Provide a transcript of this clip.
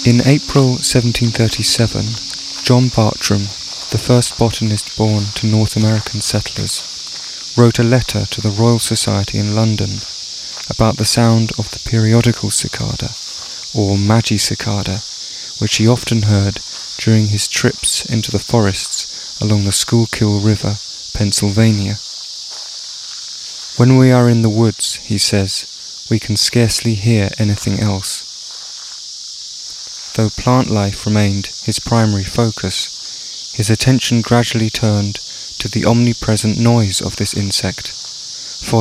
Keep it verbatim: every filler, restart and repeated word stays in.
In April seventeen thirty-seven, John Bartram, the first botanist born to North American settlers, wrote a letter to the Royal Society in London about the sound of the periodical cicada, or magicicada, which he often heard during his trips into the forests along the Schuylkill River, Pennsylvania. When we are in the woods, he says, we can scarcely hear anything else. Though plant life remained his primary focus, his attention gradually turned to the omnipresent noise of this insect,